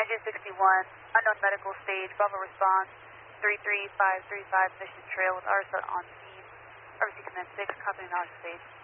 Engine 61, unknown medical stage, Bravo response, 33535, mission trail with RSL on scene. RBC Command 6, copy knowledge stage.